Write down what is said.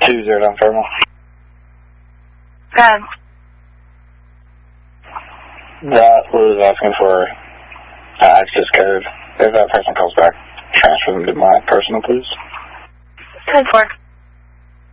20 down terminal. Good. That was asking for access code. If that person calls back, transfer them to my personal, please. Code 4.